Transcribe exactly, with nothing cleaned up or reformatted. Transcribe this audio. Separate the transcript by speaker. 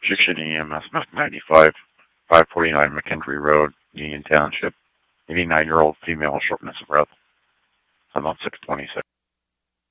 Speaker 1: Shikshin E M S ninety-five, five forty-nine McKendree Road, Union Township. eighty-nine-year-old female, shortness of breath. About six twenty-six.